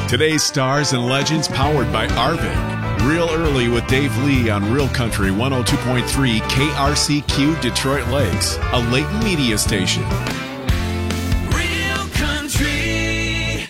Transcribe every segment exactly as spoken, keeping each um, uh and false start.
Today's stars and legends powered by Arvig. Real Early with Dave Lee on Real Country one oh two point three K R C Q Detroit Lakes, a Layton media station. Real Country.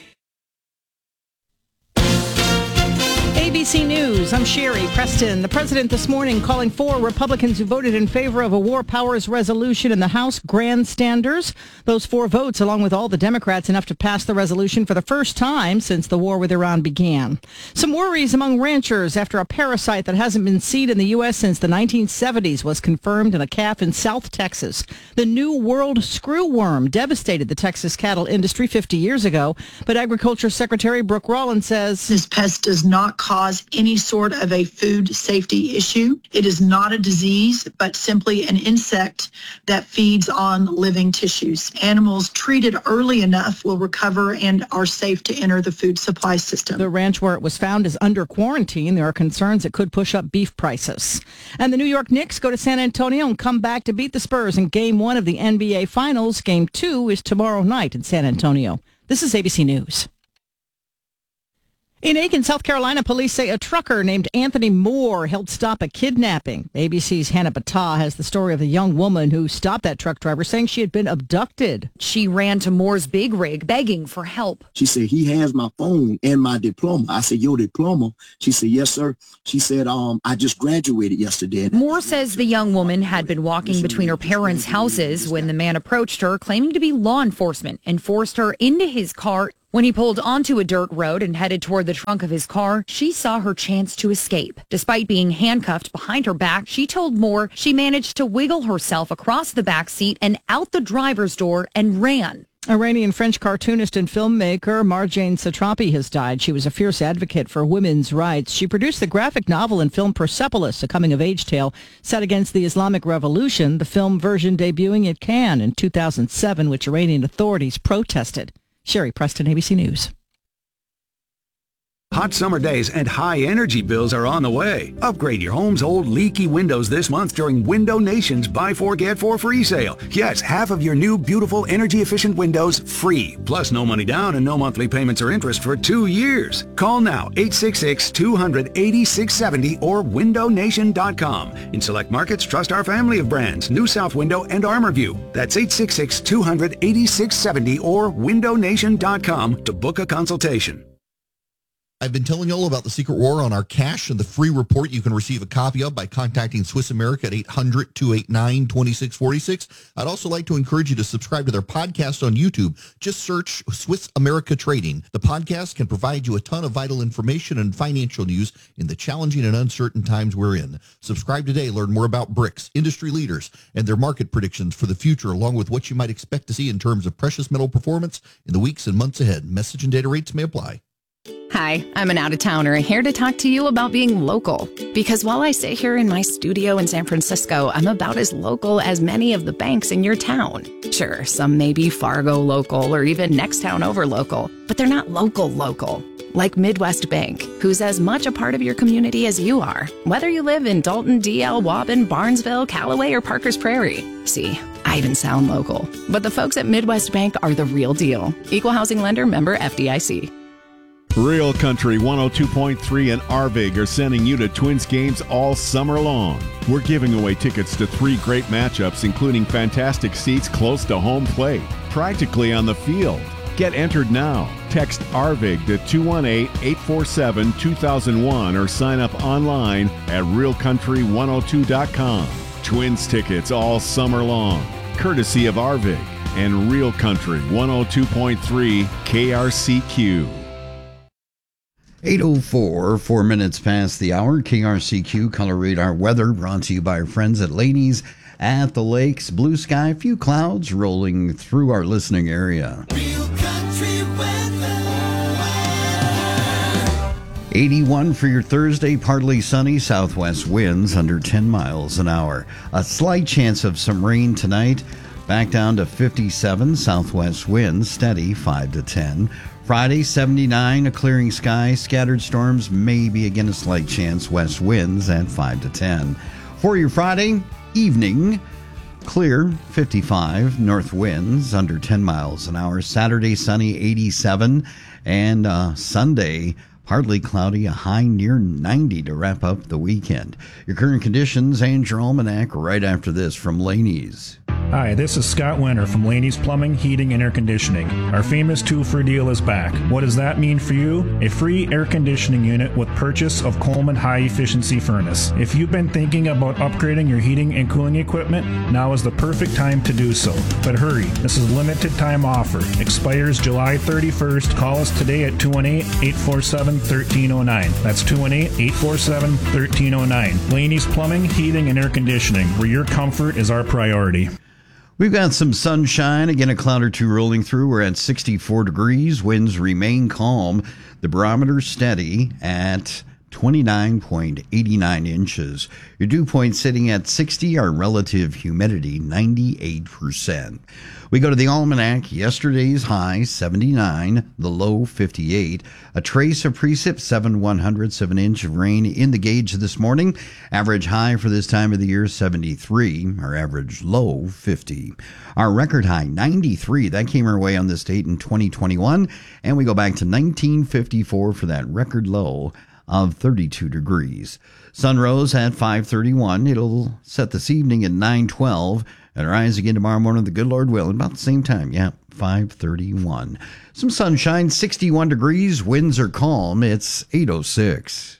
A B C News, I'm Sherry Preston. The president this morning calling for Republicans who voted in favor of a war powers resolution in the House grandstanders. Those four votes, along with all the Democrats, enough to pass the resolution for the first time since the war with Iran began. Some worries among ranchers after a parasite that hasn't been seen in the U S since the nineteen seventies was confirmed in a calf in South Texas. The New World screwworm devastated the Texas cattle industry fifty years ago, but Agriculture Secretary Brooke Rollins says this pest does not cause any sort of a food safety issue. It is not a disease, but simply an insect that feeds on living tissues. Animals treated early enough will recover and are safe to enter the food supply system. The ranch where it was found is under quarantine. There are concerns it could push up beef prices. And the New York Knicks go to San Antonio and come back to beat the Spurs in Game one of the N B A Finals. Game two is tomorrow night in San Antonio. This is A B C News. In Aiken, South Carolina, police say a trucker named Anthony Moore helped stop a kidnapping. A B C's Hannah Battah has the story of the young woman who stopped that truck driver, saying she had been abducted. She ran to Moore's big rig, begging for help. She said, he has my phone and my diploma. I said, your diploma? She said, yes, sir. She said, um, I just graduated yesterday. Moore says the young woman had been walking between her parents' houses when the man approached her, claiming to be law enforcement, and forced her into his car. When he pulled onto a dirt road and headed toward the trunk of his car, she saw her chance to escape. Despite being handcuffed behind her back, she told Moore she managed to wiggle herself across the back seat and out the driver's door and ran. Iranian-French cartoonist and filmmaker Marjane Satrapi has died. She was a fierce advocate for women's rights. She produced the graphic novel and film Persepolis, a coming-of-age tale set against the Islamic Revolution, the film version debuting at Cannes in two thousand seven, which Iranian authorities protested. Sherry Preston, A B C News. Hot summer days and high energy bills are on the way. Upgrade your home's old leaky windows this month during Window Nation's Buy Four Get Four free sale. Yes, half of your new beautiful energy efficient windows free. Plus no money down and no monthly payments or interest for two years. Call now eight six six, two hundred, eighty-six seventy or window nation dot com. In select markets, trust our family of brands, New South Window and ArmorView. That's eight six six, two hundred, eighty-six seventy or window nation dot com to book a consultation. I've been telling you all about the Secret War on our cash and the free report you can receive a copy of by contacting Swiss America at eight hundred, two eight nine, two six four six. I'd also like to encourage you to subscribe to their podcast on YouTube. Just search Swiss America Trading. The podcast can provide you a ton of vital information and financial news in the challenging and uncertain times we're in. Subscribe today. Learn more about BRICS, industry leaders, and their market predictions for the future, along with what you might expect to see in terms of precious metal performance in the weeks and months ahead. Message and data rates may apply. Hi, I'm an out-of-towner here to talk to you about being local. Because while I sit here in my studio in San Francisco, I'm about as local as many of the banks in your town. Sure, some may be Fargo local or even next town over local, but they're not local local. Like Midwest Bank, who's as much a part of your community as you are. Whether you live in Dalton, D L, Waubun, Barnesville, Callaway, or Parker's Prairie. See, I even sound local. But the folks at Midwest Bank are the real deal. Equal housing lender, member F D I C. Real Country one oh two point three and Arvig are sending you to Twins games all summer long. We're giving away tickets to three great matchups, including fantastic seats close to home plate, practically on the field. Get entered now. Text Arvig to two one eight, eight four seven, two thousand one or sign up online at real country one oh two dot com. Twins tickets all summer long, courtesy of Arvig and Real Country one oh two point three K R C Q. eight oh four, four minutes past the hour. K R C Q Color Radar Weather brought to you by our friends at Laney's at the Lakes. Blue sky, few clouds rolling through our listening area. Real Country weather. eighty-one for your Thursday, partly sunny, southwest winds under ten miles an hour. A slight chance of some rain tonight. Back down to fifty-seven, southwest winds, steady five to ten. Friday, seventy-nine, a clearing sky, scattered storms, maybe again a slight chance, west winds at five to ten. For your Friday evening, Clear, fifty-five. North winds under ten miles an hour. Saturday, sunny, eighty-seven. And uh, Sunday, partly cloudy, a high near ninety to wrap up the weekend. Your current conditions and your almanac right after this from Laney's. Hi, this is Scott Winter from Laney's Plumbing, Heating, and Air Conditioning. Our famous two-for deal is back. What does that mean for you? A free air conditioning unit with purchase of Coleman high-efficiency furnace. If you've been thinking about upgrading your heating and cooling equipment, now is the perfect time to do so. But hurry, this is a limited-time offer. Expires July thirty-first. Call us today at two one eight, eight four seven, one three zero nine. That's two one eight, eight four seven, one three zero nine. Laney's Plumbing, Heating, and Air Conditioning, where your comfort is our priority. We've got some sunshine, again a cloud or two rolling through. We're at sixty-four degrees. Winds remain calm. The barometer steady at twenty-nine point eight nine inches. Your dew point sitting at sixty. Our relative humidity ninety-eight percent. We go to the almanac. Yesterday's high seventy-nine, the low fifty-eight. A trace of precip, seven one hundredths of an inch of rain in the gauge this morning. Average high for this time of the year seventy-three. Our average low fifty. Our record high ninety-three. That came our way on this date in twenty twenty-one, and we go back to nineteen fifty-four for that record low of thirty-two degrees. Sun rose at five thirty-one. It'll set this evening at nine twelve and rise again tomorrow morning, the good Lord will, at about the same time. Yeah, five thirty-one. Some sunshine, sixty-one degrees. Winds are calm. It's eight oh six.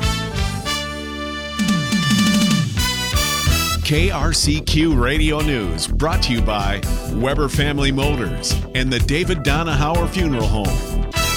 K R C Q Radio News, brought to you by Weber Family Motors and the David Donahauer Funeral Home.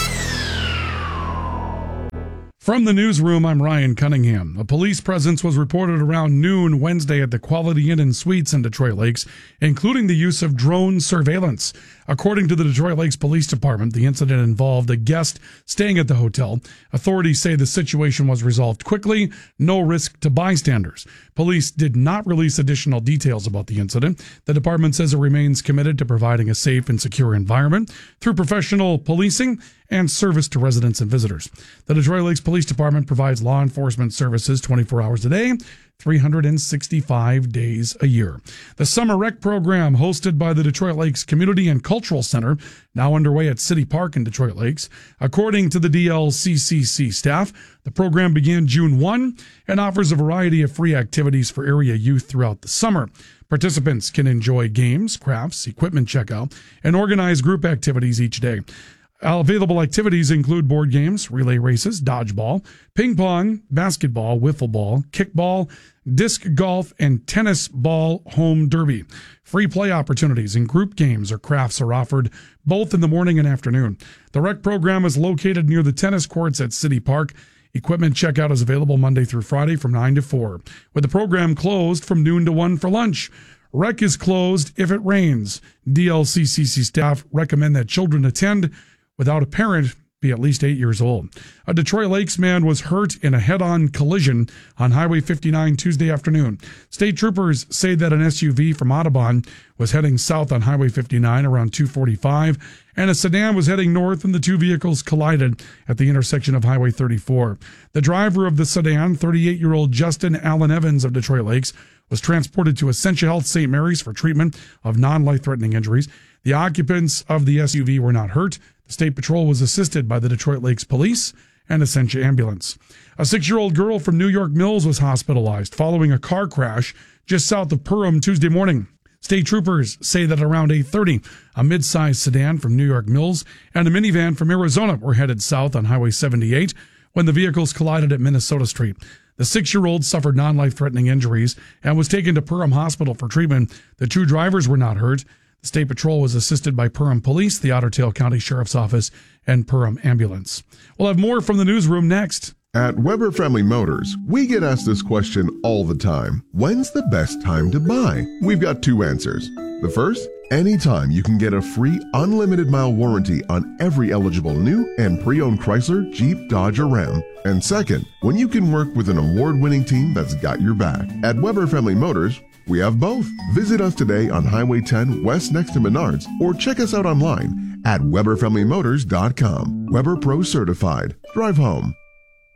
From the newsroom, I'm Ryan Cunningham. A police presence was reported around noon Wednesday at the Quality Inn and Suites in Detroit Lakes, including the use of drone surveillance. According to the Detroit Lakes Police Department, the incident involved a guest staying at the hotel. Authorities say the situation was resolved quickly, no risk to bystanders. Police did not release additional details about the incident. The department says it remains committed to providing a safe and secure environment through professional policing and service to residents and visitors. The Detroit Lakes Police Department provides law enforcement services twenty-four hours a day, three hundred sixty-five days a year. The Summer Rec program, hosted by the Detroit Lakes Community and Cultural Center, now underway at City Park in Detroit Lakes. According to the D L C C C staff, the program began June first and offers a variety of free activities for area youth throughout the summer. Participants can enjoy games, crafts, equipment checkout, and organize group activities each day. Available activities include board games, relay races, dodgeball, ping pong, basketball, wiffle ball, kickball, disc golf, and tennis ball home derby. Free play opportunities in group games or crafts are offered both in the morning and afternoon. The rec program is located near the tennis courts at City Park. Equipment checkout is available Monday through Friday from nine to four, with the program closed from noon to one for lunch. Rec is closed if it rains. D L C C C staff recommend that children attend without a parent be at least eight years old. A Detroit Lakes man was hurt in a head-on collision on Highway fifty-nine Tuesday afternoon. State troopers say that an S U V from Audubon was heading south on Highway fifty-nine around two forty-five, and a sedan was heading north, and the two vehicles collided at the intersection of Highway thirty-four. The driver of the sedan, thirty-eight-year-old Justin Allen Evans of Detroit Lakes, was transported to Essentia Health Saint Mary's for treatment of non-life-threatening injuries. The occupants of the S U V were not hurt. The State Patrol was assisted by the Detroit Lakes Police and Essentia Ambulance. A six-year-old girl from New York Mills was hospitalized following a car crash just south of Perham Tuesday morning. State troopers say that around eight thirty, a mid-sized sedan from New York Mills and a minivan from Arizona were headed south on Highway seventy-eight when the vehicles collided at Minnesota Street. The six-year-old suffered non-life-threatening injuries and was taken to Perham Hospital for treatment. The two drivers were not hurt. The State Patrol was assisted by Perham Police, the Otter Tail County Sheriff's Office, and Perham Ambulance. We'll have more from the newsroom next. At Weber Family Motors, we get asked this question all the time. When's the best time to buy? We've got two answers. The first, anytime you can get a free unlimited mile warranty on every eligible new and pre-owned Chrysler, Jeep, Dodge, or Ram. And second, when you can work with an award-winning team that's got your back. At Weber Family Motors, we have both. Visit us today on Highway ten West next to Menards, or check us out online at weber family motors dot com. Weber Pro Certified. Drive home.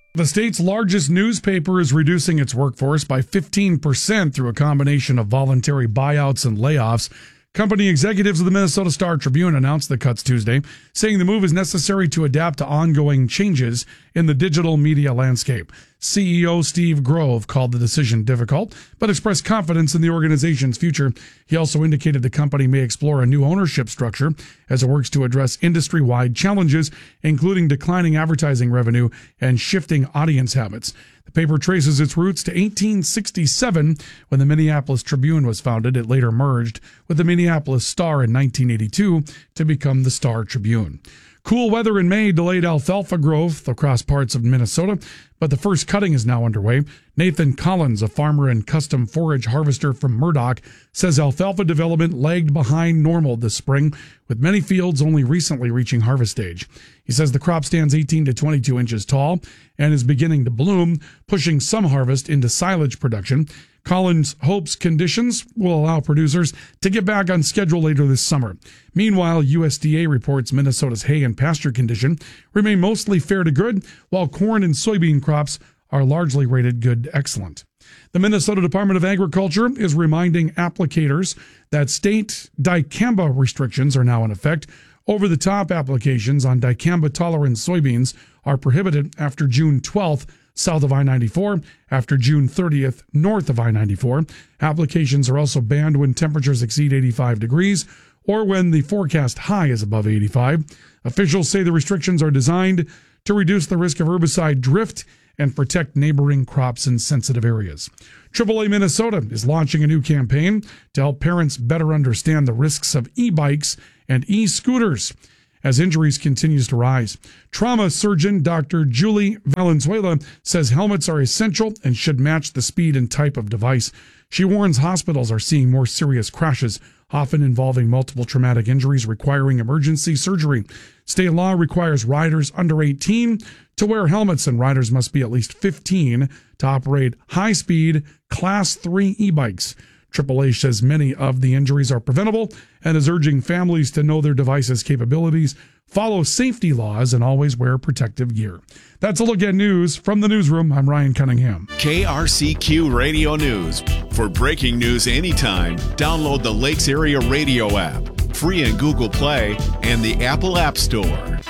The state's largest newspaper is reducing its workforce by fifteen percent through a combination of voluntary buyouts and layoffs. Company executives of the Minnesota Star Tribune announced the cuts Tuesday, saying the move is necessary to adapt to ongoing changes in the digital media landscape. C E O Steve Grove called the decision difficult, but expressed confidence in the organization's future. He also indicated the company may explore a new ownership structure as it works to address industry-wide challenges, including declining advertising revenue and shifting audience habits. The paper traces its roots to eighteen sixty-seven, when the Minneapolis Tribune was founded. It later merged with the Minneapolis Star in nineteen eighty-two to become the Star Tribune. Cool weather in May delayed alfalfa growth across parts of Minnesota, but the first cutting is now underway. Nathan Collins, a farmer and custom forage harvester from Murdoch, says alfalfa development lagged behind normal this spring, with many fields only recently reaching harvest stage. He says the crop stands eighteen to twenty-two inches tall and is beginning to bloom, pushing some harvest into silage production. Collins hopes conditions will allow producers to get back on schedule later this summer. Meanwhile, U S D A reports Minnesota's hay and pasture condition remain mostly fair to good, while corn and soybean crops are largely rated good to excellent. The Minnesota Department of Agriculture is reminding applicators that state dicamba restrictions are now in effect. Over-the-top applications on dicamba-tolerant soybeans are prohibited after June twelfth, south of I ninety-four, after June thirtieth, north of I ninety-four. Applications are also banned when temperatures exceed eighty-five degrees or when the forecast high is above eighty-five. Officials say the restrictions are designed to reduce the risk of herbicide drift and protect neighboring crops in sensitive areas. triple A Minnesota is launching a new campaign to help parents better understand the risks of e-bikes and e-scooters as injuries continues to rise. Trauma surgeon Doctor Julie Valenzuela says helmets are essential and should match the speed and type of device. She warns hospitals are seeing more serious crashes, often involving multiple traumatic injuries requiring emergency surgery. State law requires riders under eighteen to wear helmets, and riders must be at least fifteen to operate high-speed Class three e-bikes. triple A says many of the injuries are preventable and is urging families to know their device's capabilities, follow safety laws, and always wear protective gear. That's a look at news from the newsroom. I'm Ryan Cunningham. K R C Q Radio News. For breaking news anytime, download the Lakes Area Radio app, free in Google Play and the Apple App Store.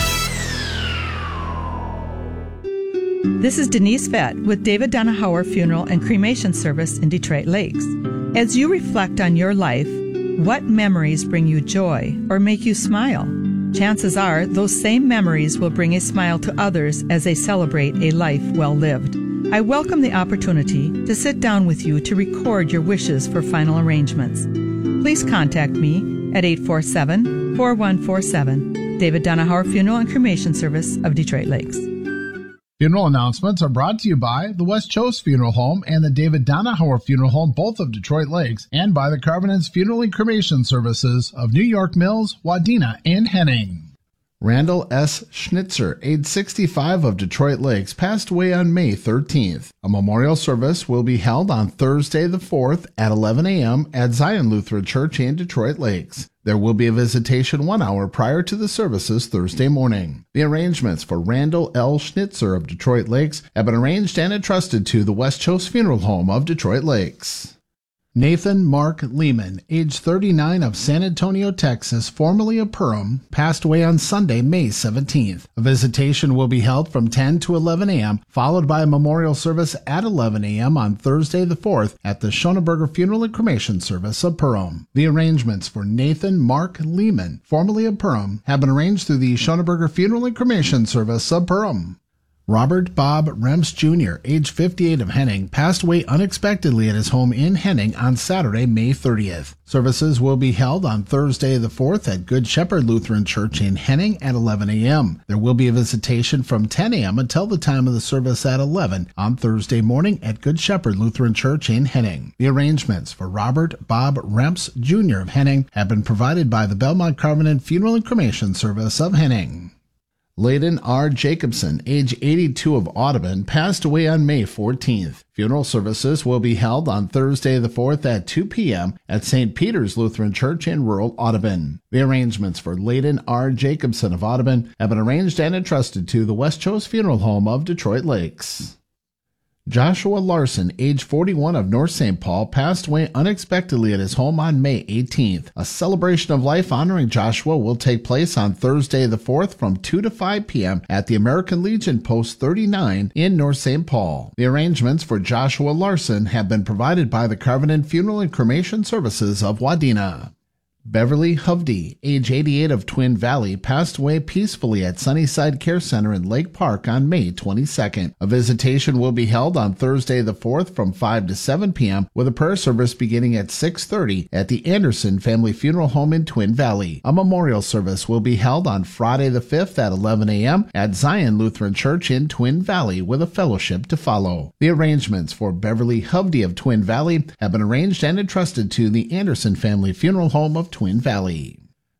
This is Denise Fett with David Donahauer Funeral and Cremation Service in Detroit Lakes. As you reflect on your life, what memories bring you joy or make you smile? Chances are those same memories will bring a smile to others as they celebrate a life well lived. I welcome the opportunity to sit down with you to record your wishes for final arrangements. Please contact me at eight four seven, four one four seven. David Donahauer Funeral and Cremation Service of Detroit Lakes. Funeral announcements are brought to you by the West Choate Funeral Home and the David Donahauer Funeral Home, both of Detroit Lakes, and by the Carbone's Funeral and Cremation Services of New York Mills, Wadena, and Henning. Randall S. Schnitzer, age sixty-five, of Detroit Lakes, passed away on May thirteenth. A memorial service will be held on Thursday the fourth at eleven a.m. at Zion Lutheran Church in Detroit Lakes. There will be a visitation one hour prior to the services Thursday morning. The arrangements for Randall L. Schnitzer of Detroit Lakes have been arranged and entrusted to the West Choate Funeral Home of Detroit Lakes. Nathan Mark Lehman, age thirty-nine, of San Antonio, Texas, formerly of Perham, passed away on Sunday, May seventeenth. A visitation will be held from ten to eleven a.m., followed by a memorial service at eleven a.m. on Thursday the fourth at the Schoenberger Funeral and Cremation Service of Perham. The arrangements for Nathan Mark Lehman, formerly of Perham, have been arranged through the Schoenberger Funeral and Cremation Service of Perham. Robert Bob Remps Junior, age fifty-eight, of Henning, passed away unexpectedly at his home in Henning on Saturday, May thirtieth. Services will be held on Thursday the fourth at Good Shepherd Lutheran Church in Henning at eleven a.m. There will be a visitation from ten a.m. until the time of the service at eleven on Thursday morning at Good Shepherd Lutheran Church in Henning. The arrangements for Robert Bob Remps Junior of Henning have been provided by the Belmont Covenant Funeral and Cremation Service of Henning. Layden R. Jacobson, age eighty-two, of Audubon, passed away on May fourteenth. Funeral services will be held on Thursday the fourth at two p.m. at Saint Peter's Lutheran Church in rural Audubon. The arrangements for Layden R. Jacobson of Audubon have been arranged and entrusted to the West Coast Funeral Home of Detroit Lakes. Joshua Larson, age forty-one, of North Saint Paul, passed away unexpectedly at his home on May eighteenth. A celebration of life honoring Joshua will take place on Thursday the fourth from two to five p.m. at the American Legion Post thirty-nine in North Saint Paul. The arrangements for Joshua Larson have been provided by the Covenant Funeral and Cremation Services of Wadena. Beverly Hovde, age eighty-eight, of Twin Valley, passed away peacefully at Sunnyside Care Center in Lake Park on May twenty-second. A visitation will be held on Thursday the fourth from five to seven p.m. with a prayer service beginning at six thirty at the Anderson Family Funeral Home in Twin Valley. A memorial service will be held on Friday the fifth at eleven a.m. at Zion Lutheran Church in Twin Valley with a fellowship to follow. The arrangements for Beverly Hovde of Twin Valley have been arranged and entrusted to the Anderson Family Funeral Home of Twin Valley.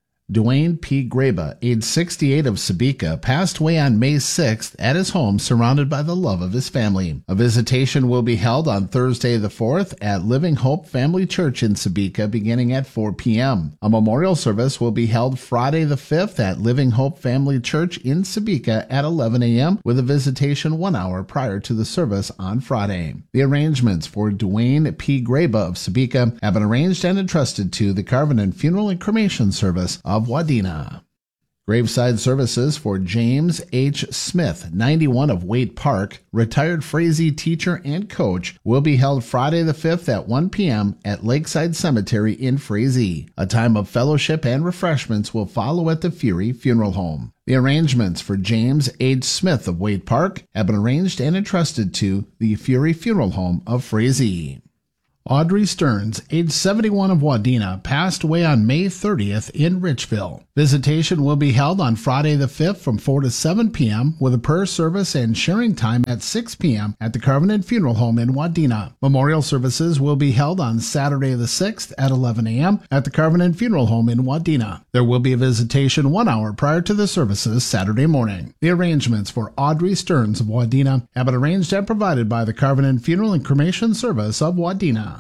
Dwayne P. Graba, age sixty-eight, of Sabika, passed away on May sixth at his home surrounded by the love of his family. A visitation will be held on Thursday the fourth at Living Hope Family Church in Sabika beginning at four p.m. A memorial service will be held Friday the fifth at Living Hope Family Church in Sabika at eleven a.m. with a visitation one hour prior to the service on Friday. The arrangements for Dwayne P. Graba of Sabika have been arranged and entrusted to the Covenant Funeral and Cremation Service of Wadena. Graveside services for James H. Smith, ninety-one, of Waite Park, retired Frazee teacher and coach, will be held Friday the fifth at one p.m. at Lakeside Cemetery in Frazee. A time of fellowship and refreshments will follow at the Fury Funeral Home. The arrangements for James H. Smith of Waite Park have been arranged and entrusted to the Fury Funeral Home of Frazee. Audrey Stearns, age seventy-one, of Wadena, passed away on May thirtieth in Richville. Visitation will be held on Friday the fifth from four to seven p.m. with a prayer service and sharing time at six p.m. at the Covenant Funeral Home in Wadena. Memorial services will be held on Saturday the sixth at eleven a.m. at the Covenant Funeral Home in Wadena. There will be a visitation one hour prior to the services Saturday morning. The arrangements for Audrey Stearns of Wadena have been arranged and provided by the Covenant Funeral and Cremation Service of Wadena.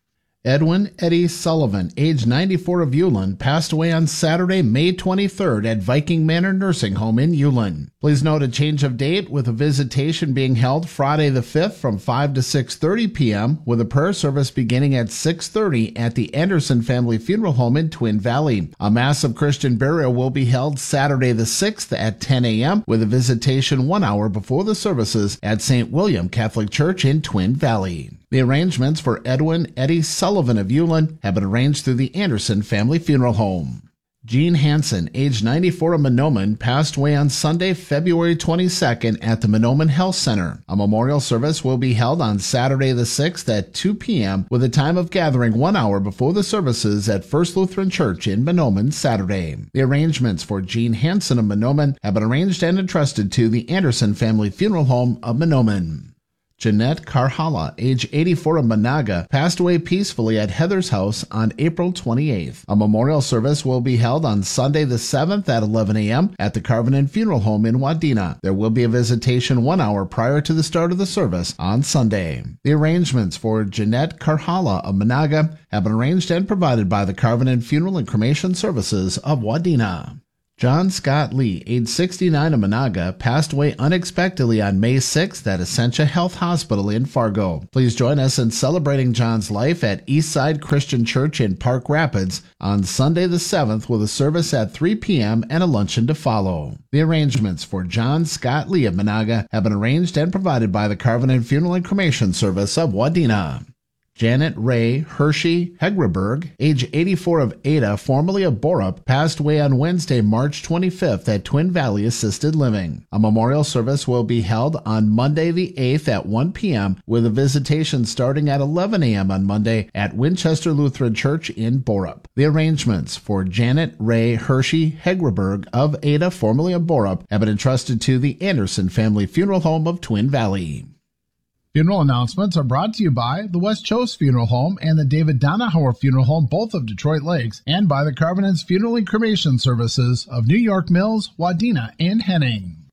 Edwin Eddie Sullivan, age ninety-four, of Ulen, passed away on Saturday, May twenty-third at Viking Manor Nursing Home in Ulen. Please note a change of date with a visitation being held Friday the fifth from five to six thirty p.m. with a prayer service beginning at six thirty at the Anderson Family Funeral Home in Twin Valley. A mass of Christian burial will be held Saturday the sixth at ten a.m. with a visitation one hour before the services at Saint William Catholic Church in Twin Valley. The arrangements for Edwin Eddie Sullivan of Ulen have been arranged through the Anderson Family Funeral Home. Gene Hansen, age ninety-four, of Mahnomen, passed away on Sunday, February twenty-second at the Mahnomen Health Center. A memorial service will be held on Saturday the sixth at two p.m. with a time of gathering one hour before the services at First Lutheran Church in Mahnomen Saturday. The arrangements for Gene Hansen of Mahnomen have been arranged and entrusted to the Anderson Family Funeral Home of Mahnomen. Jeanette Karhala, age eighty-four, of Managa, passed away peacefully at Heather's house on April twenty-eighth. A memorial service will be held on Sunday the seventh at eleven a.m. at the Covenant Funeral Home in Wadena. There will be a visitation one hour prior to the start of the service on Sunday. The arrangements for Jeanette Karhala of Managa have been arranged and provided by the Covenant Funeral and Cremation Services of Wadena. John Scott Lee, age sixty-nine, of Managa, passed away unexpectedly on May sixth at Essentia Health Hospital in Fargo. Please join us in celebrating John's life at Eastside Christian Church in Park Rapids on Sunday the seventh with a service at three p.m. and a luncheon to follow. The arrangements for John Scott Lee of Managa have been arranged and provided by the Covenant Funeral and Cremation Service of Wadena. Janet Ray Hershey Hegraberg, age eighty-four, of Ada, formerly of Borup, passed away on Wednesday, March twenty-fifth at Twin Valley Assisted Living. A memorial service will be held on Monday the eighth at one p.m. with a visitation starting at eleven a.m. on Monday at Winchester Lutheran Church in Borup. The arrangements for Janet Ray Hershey Hegraberg of Ada, formerly of Borup, have been entrusted to the Anderson Family Funeral Home of Twin Valley. Funeral announcements are brought to you by the West Coast Funeral Home and the David Donahauer Funeral Home, both of Detroit Lakes, and by the Covenant's Funeral and Cremation Services of New York Mills, Wadena, and Henning.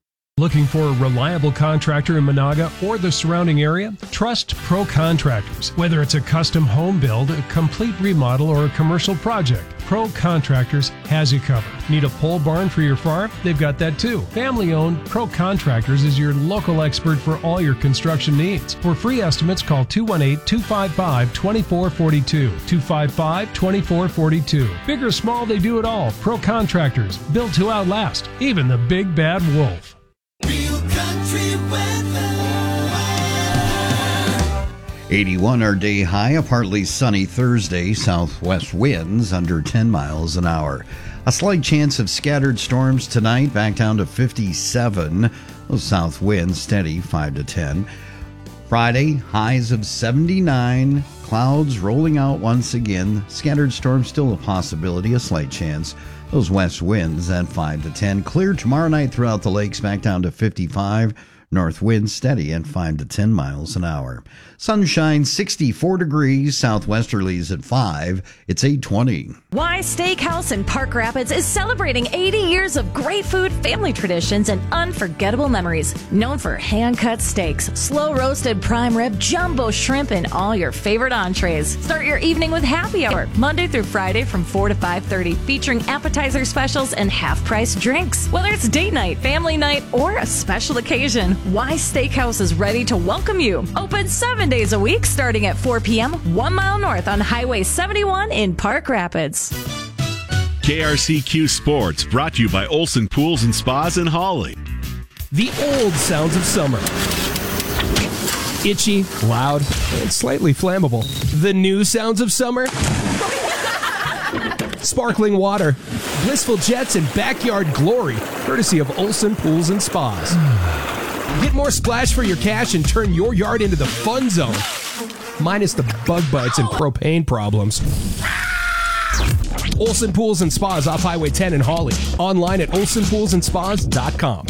Looking for a reliable contractor in Monaga or the surrounding area? Trust Pro Contractors. Whether it's a custom home build, a complete remodel, or a commercial project, Pro Contractors has you covered. Need a pole barn for your farm? They've got that too. Family owned, Pro Contractors is your local expert for all your construction needs. For free estimates, call two one eight, two five five, two four four two. two five five, two four four two. Big or small, they do it all. Pro Contractors, built to outlast even the big bad wolf. Real country weather. eighty-one our day high, a partly sunny Thursday, southwest winds under ten miles an hour. A slight chance of scattered storms tonight, back down to fifty-seven. Those south winds steady five to ten. Friday, highs of seventy-nine. Clouds rolling out once again. Scattered storms still a possibility, a slight chance. Those west winds at five to ten. Clear tomorrow night throughout the lakes, back down to fifty-five. North wind steady at five to ten miles an hour. Sunshine sixty-four degrees, southwesterlies at five. It's eight twenty. Y Steakhouse in Park Rapids is celebrating eighty years of great food, family traditions, and unforgettable memories. Known for hand-cut steaks, slow-roasted prime rib, jumbo shrimp, and all your favorite entrees. Start your evening with happy hour, Monday through Friday from four to five thirty, featuring appetizer specials and half-price drinks. Whether it's date night, family night, or a special occasion, Y Steakhouse is ready to welcome you. Open seven days a week starting at four p.m. one mile north on Highway seventy-one in Park Rapids. K R C Q Sports, brought to you by Olson Pools and Spas in Holly. The old sounds of summer. Itchy, loud, and slightly flammable. The new sounds of summer. Sparkling water, blissful jets, and backyard glory, courtesy of Olson Pools and Spas. Get more splash for your cash and turn your yard into the fun zone. Minus the bug bites and propane problems. Olson Pools and Spas off Highway ten in Hawley. Online at olson pools and spas dot com.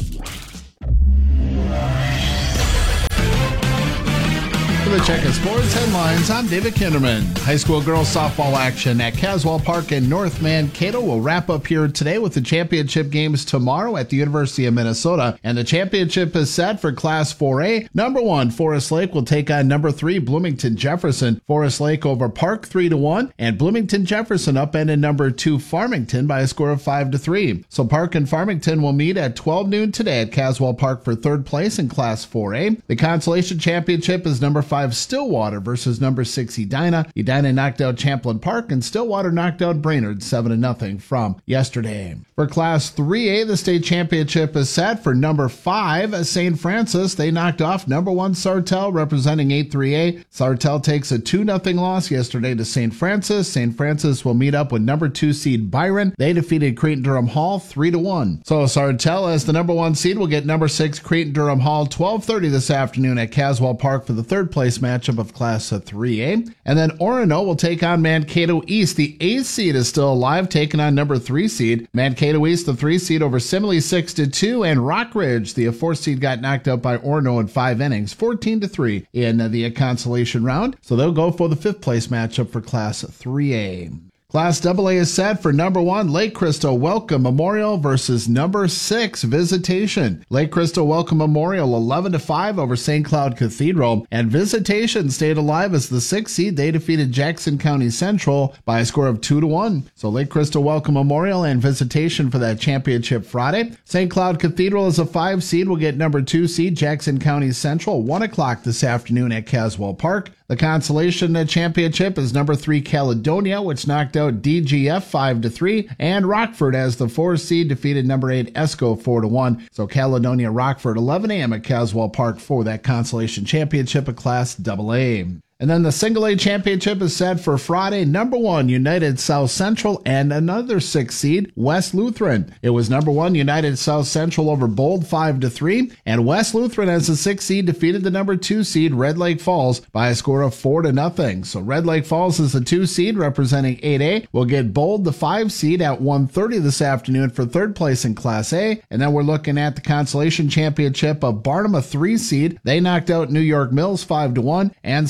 For the Check-In Sports headlines, I'm David Kinderman. High school girls softball action at Caswell Park in North Mankato will wrap up here today with the championship games tomorrow at the University of Minnesota. And the championship is set for Class four A. Number one, Forest Lake will take on number three, Bloomington Jefferson. Forest Lake over Park three to one, and Bloomington Jefferson upended number two, Farmington, by a score of five to three. So Park and Farmington will meet at twelve noon today at Caswell Park for third place in Class four A. The consolation championship is number five, Stillwater versus number six, Edina. Edina knocked out Champlain Park, and Stillwater knocked out Brainerd seven to nothing from yesterday. For Class three A, the state championship is set for number five, Saint Francis. They knocked off number one, Sartell, representing eight three A. Sartell takes a two nothing loss yesterday to Saint Francis. Saint Francis will meet up with number two seed Byron. They defeated Creighton-Durham Hall three to one. So Sartell, as the number one seed, will get number six Creighton-Durham Hall twelve thirty this afternoon at Caswell Park for the third place matchup of Class three A. And then Orono will take on Mankato East. The eighth seed is still alive, taking on number three seed. Mankato East, the three seed, over Simile six to two, and Rockridge, the four seed, got knocked out by Orono in five innings, fourteen to three in the consolation round. So they'll go for the fifth place matchup for Class three A. Class double A is set for number one, Lake Crystal Welcome Memorial versus number six, Visitation. Lake Crystal Welcome Memorial eleven to five over Saint Cloud Cathedral, and Visitation stayed alive as the sixth seed. They defeated Jackson County Central by a score of two to one. So Lake Crystal Welcome Memorial and Visitation for that championship Friday. Saint Cloud Cathedral is a five seed, will get number two seed Jackson County Central, one o'clock this afternoon at Caswell Park. The consolation championship is number three, Caledonia, which knocked out D G F five to three, and Rockford, as the four seed, defeated number eight, Esco four to one. So Caledonia Rockford, eleven a.m. at Caswell Park for that consolation championship of Class double A. And then the Single A championship is set for Friday. Number one, United South Central, and another six seed, West Lutheran. It was number one, United South Central over Bold, five to three, and West Lutheran, as the six seed, defeated the number two seed, Red Lake Falls, by a score of four to nothing. So Red Lake Falls is the two seed, representing eight A. We'll get Bold, the five seed, at one thirty this afternoon for third place in Class A. And then we're looking at the consolation championship of Barnum, a three seed. They knocked out New York Mills five to one, and Southland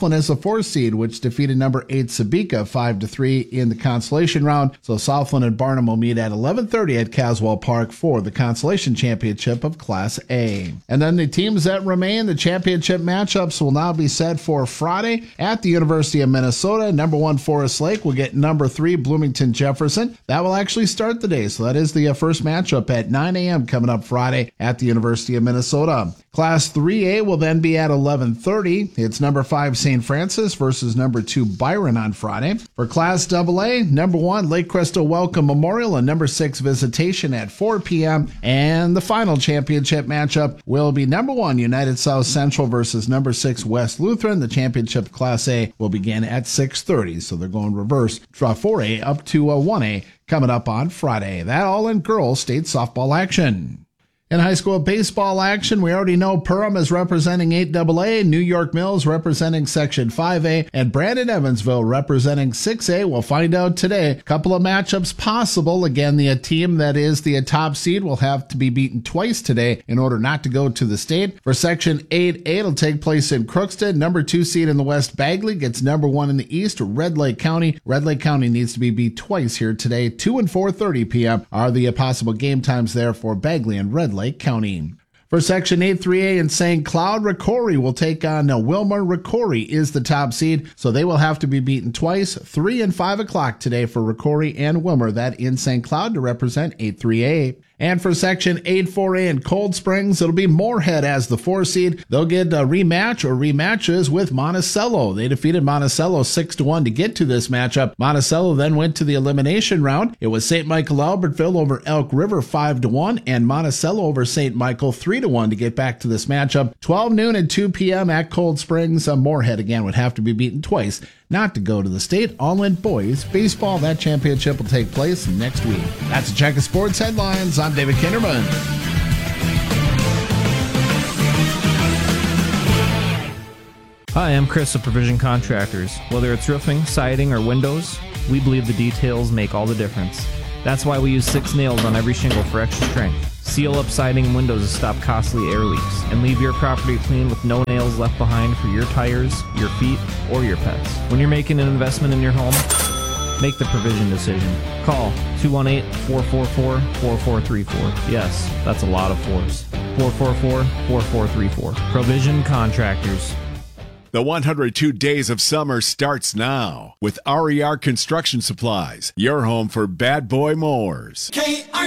Southland is the fourth seed, which defeated number eight Sabika five to three in the consolation round. So Southland and Barnum will meet at eleven thirty at Caswell Park for the consolation championship of Class A. And then the teams that remain, the championship matchups will now be set for Friday at the University of Minnesota. Number one Forest Lake will get number three Bloomington Jefferson. That will actually start the day. So that is the first matchup at nine a.m. coming up Friday at the University of Minnesota. Class three A will then be at eleven thirty. It's number five Saint Francis versus number two Byron on Friday. For Class double A, number one Lake Crystal Welcome Memorial and number six Visitation at four p.m. And the final championship matchup will be number one United South Central versus number six West Lutheran. The championship Class A will begin at six thirty. So they're going reverse. Draw four A up to a one A coming up on Friday. That all in girls state softball action. In high school baseball action, we already know Perham is representing eight double A, New York Mills representing Section five A, and Brandon Evansville representing six A. We'll find out today. A couple of matchups possible. Again, the team that is the top seed will have to be beaten twice today in order not to go to the state. For Section eight A, it'll take place in Crookston. Number two seed in the West, Bagley, gets number one in the East, Red Lake County. Red Lake County needs to be beat twice here today. two and four thirty p.m. are the possible game times there for Bagley and Red Lake County. For Section eight three A in Saint Cloud, Ricori will take on uh, Wilmer. Ricori is the top seed, so they will have to be beaten twice, three and five o'clock today for Ricori and Wilmer. That in Saint Cloud to represent eight three A. And for Section eight four A in Cold Springs, it'll be Moorhead as the four seed. They'll get a rematch or rematches with Monticello. They defeated Monticello six to one to get to this matchup. Monticello then went to the elimination round. It was Saint Michael Albertville over Elk River five to one and Monticello over Saint Michael three to one to get back to this matchup. twelve noon and two p.m. at Cold Springs. Uh, Moorhead again would have to be beaten twice not to go to the state. All in boys baseball. That championship will take place next week. That's a check of sports headlines. I'm David Kinderman. Hi, I'm Chris of Provision Contractors. Whether it's roofing, siding, or windows, we believe the details make all the difference. That's why we use six nails on every shingle for extra strength. Seal up siding and windows to stop costly air leaks, and leave your property clean with no nails left behind for your tires, your feet, or your pets. When you're making an investment in your home, make the Provision decision. Call two one eight, four four four, four four three four. Yes, that's a lot of fours. four four four, four four three four. Provision Contractors. The one hundred two Days of Summer starts now with R E R Construction Supplies, your home for bad boy mowers. K R